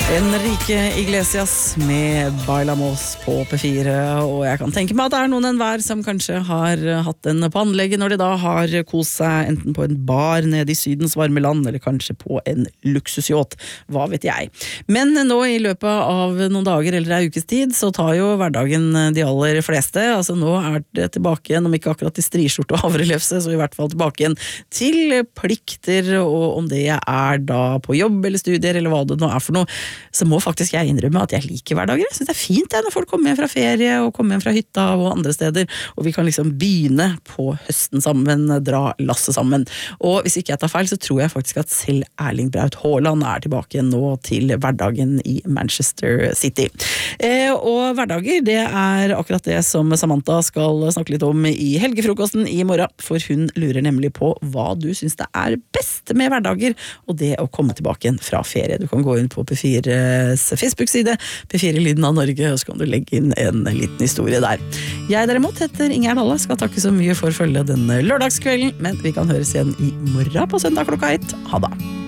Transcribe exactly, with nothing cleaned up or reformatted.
Enrique Iglesias med Bailamos på P fire, og jeg kan tenke meg at det er noen enhver som kanskje har hatt den på anlegget når de da har kost seg enten på en bar nede i Sydens varme land, eller kanskje på en luksusyacht, hva vet jeg. Men nå i løpet av noen dager eller en ukes tid, så tar jo hverdagen de aller fleste, altså nå er det tilbake igjen, om ikke akkurat til striskjorte og havrelefse, så i hvert fall tilbake igjen til plikter, og om det er da på jobb eller studier, eller hva det nå er for noe, så må faktisk jeg innrømme at jeg liker hverdager. Jeg synes det er fint det, når folk kommer hjem fra ferie og kommer hjem fra hytta og andre steder, og vi kan liksom begynne på høsten sammen, dra lasset sammen. Og hvis ikke jeg tar feil, så tror jeg faktisk at selv Erling Braut Haaland er tilbake nå til hverdagen i Manchester City. Eh, og hverdager, det er akkurat det som Samantha skal snakke litt om i helgefrokosten i morgen, for hun lurer nemlig på hva du synes det er best med hverdager, og det å komme tilbake igjen fra ferie. Du kan gå inn på P fire Facebook-side, P fire Lyden av Norge, og så kan du legge inn en liten historie der. Jeg derimot heter Ingjerd Halle, skal takke så mye for følge denne lørdagskvelden, men vi kan høres igjen i morgen på søndag klokka ett. Ha det!